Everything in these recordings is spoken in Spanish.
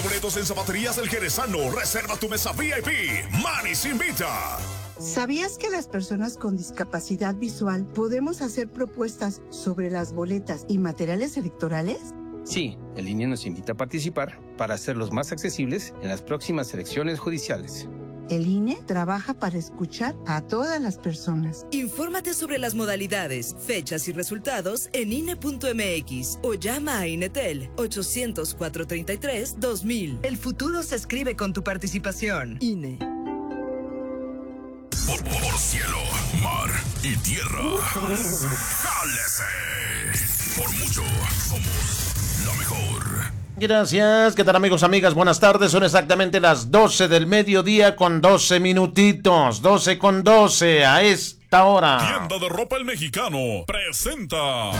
Boletos en Zapaterías El Jerezano. Reserva tu mesa VIP. Manis invita. ¿Sabías que las personas con discapacidad visual podemos hacer propuestas sobre las boletas y materiales electorales? Sí, el INE nos invita a participar para hacerlos más accesibles en las próximas elecciones judiciales. El INE trabaja para escuchar a todas las personas. Infórmate sobre las modalidades, fechas y resultados en INE.mx o llama a INETEL 800-433-2000. El futuro se escribe con tu participación. INE. Por cielo, mar y tierra. ¡Jálese! Por mucho, somos la mejor. Gracias, ¿qué tal amigos, amigas? Buenas tardes, son exactamente las 12 del mediodía con 12 minutitos, 12 con 12 a esta hora. Tienda de Ropa El Mexicano presenta...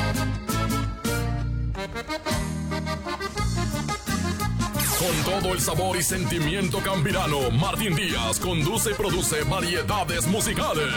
Con todo el sabor y sentimiento campirano, Martín Díaz conduce y produce variedades musicales.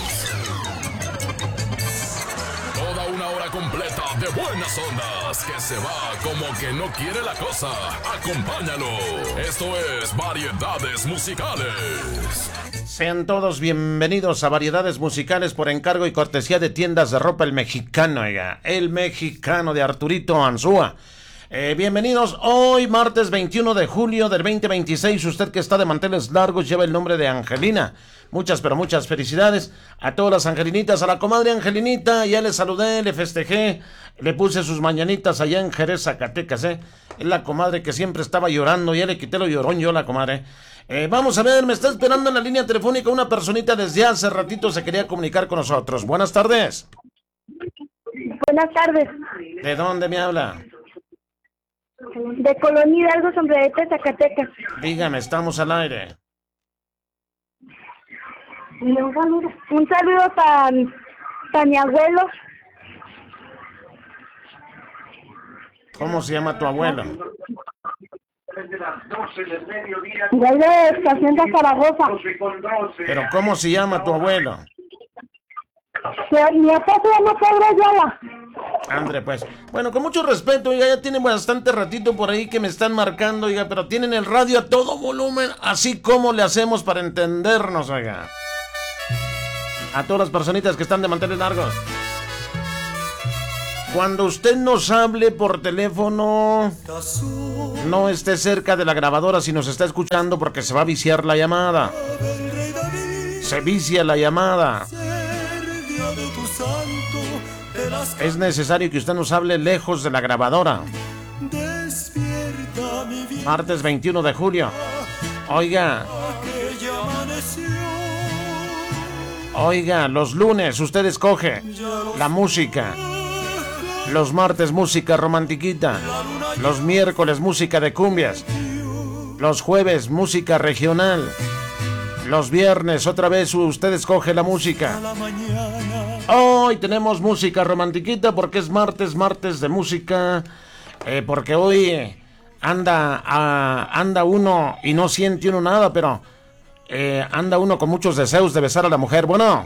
Toda una hora completa de buenas ondas, que se va como que no quiere la cosa. Acompáñalo. Esto es Variedades Musicales. Sean todos bienvenidos a Variedades Musicales por encargo y cortesía de Tiendas de Ropa El Mexicano, oiga. El Mexicano de Arturito Ansúa. Bienvenidos hoy martes 21 de julio del 2026. Usted que está de manteles largos lleva el nombre de Angelina. Muchas pero muchas felicidades a todas las angelinitas. A la comadre Angelinita ya le saludé, le festejé, le puse sus mañanitas allá en Jerez, Zacatecas. Es la comadre que siempre estaba llorando, ya le quité lo llorón yo a la comadre. Vamos a ver, me está esperando en la línea telefónica una personita desde hace ratito se quería comunicar con nosotros. Buenas tardes. Buenas tardes. ¿De dónde me habla? De Colonia Hidalgo, Sombrerete, Zacatecas. Dígame, estamos al aire. Un saludo para mi abuelo. ¿Cómo se llama tu abuelo? De Estación de Zaragoza. ¿Pero cómo se llama tu abuelo? Mi papá se llama Pedro Ayala. Andre, pues. Bueno, con mucho respeto, oiga, ya tienen bastante ratito por ahí que me están marcando, oiga, pero tienen el radio a todo volumen, así como le hacemos para entendernos, oiga. A todas las personitas que están de manteles largos. Cuando usted nos hable por teléfono, no esté cerca de la grabadora si nos está escuchando porque se va a viciar la llamada. Se vicia la llamada. Es necesario que usted nos hable lejos de la grabadora. Martes 21 de julio. Oiga, los lunes usted escoge la música. Los martes música romantiquita. Los miércoles música de cumbias. Los jueves música regional. Los viernes otra vez usted escoge la música. Hoy tenemos música romantiquita porque es martes de música. Porque hoy anda uno y no siente uno nada, pero anda uno con muchos deseos de besar a la mujer. Bueno.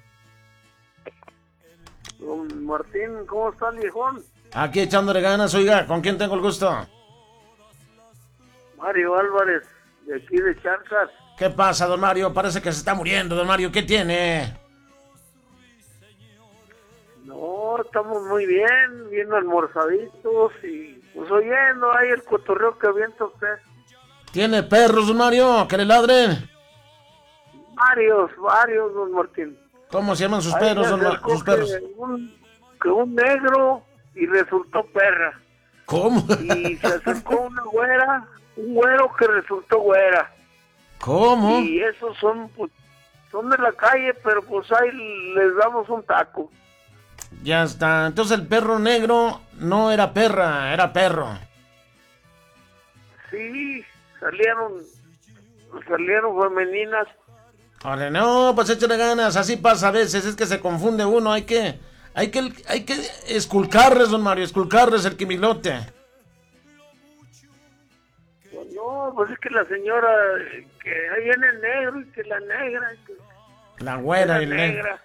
Don Martín, ¿cómo está el viejón? Aquí echándole ganas, oiga, ¿con quién tengo el gusto? Mario Álvarez, de aquí de Charcas. ¿Qué pasa, don Mario? Parece que se está muriendo, don Mario. ¿Qué tiene? No, estamos muy bien almorzaditos y pues oyendo ahí el cotorreo que avienta usted. ¿Tiene perros, don Mario? ¿Que le ladren? Varios, don Martín. ¿Cómo se llaman sus perros, sus perros? Que un negro y resultó perra. ¿Cómo? Y se acercó una güera, un güero que resultó güera. ¿Cómo? Y esos son de la calle, pero pues ahí les damos un taco. Ya está. Entonces el perro negro no era perra, era perro. Sí, salieron femeninas. Vale, no, pues échale ganas, así pasa a veces, es que se confunde uno, hay que esculcarles, don Mario, esculcarles el quimilote. Pues no, pues es que la señora, que ahí viene el negro y que la negra. Y que la güera y la negra.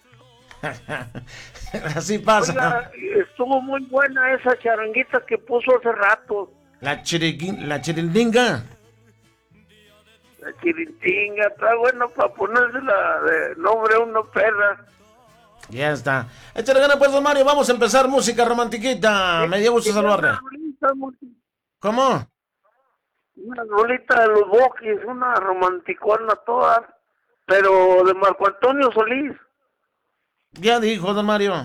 Así pasa. Oiga, estuvo muy buena esa charanguita que puso hace rato. La chirindinga. La chirintinga, está bueno para ponérsela de nombre a una perra. Ya está. Échale ganas pues, don Mario, vamos a empezar música romantiquita. Me dio gusto saludarle. ¿Cómo? Una rolita de los Boquis, una romanticona toda, pero de Marco Antonio Solís. Ya dijo, don Mario.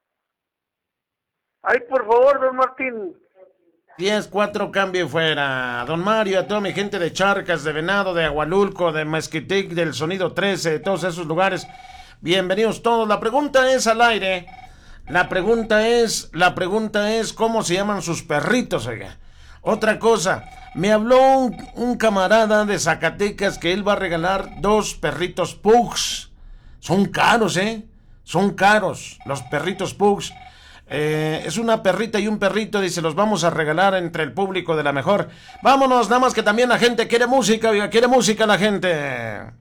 Ay, por favor, don Martín. 10-4, cambio y fuera. Don Mario, a toda mi gente de Charcas, de Venado, de Agualulco, de Mezquitic, del Sonido 13, de todos esos lugares. Bienvenidos todos. La pregunta es al aire. La pregunta es, ¿cómo se llaman sus perritos, oiga? Otra cosa, me habló un camarada de Zacatecas que él va a regalar 2 perritos pugs. Son caros, son caros los perritos pugs. Es una perrita y un perrito, dice, los vamos a regalar entre el público de la mejor. Vámonos, nada más que también la gente quiere música, oiga, quiere música la gente.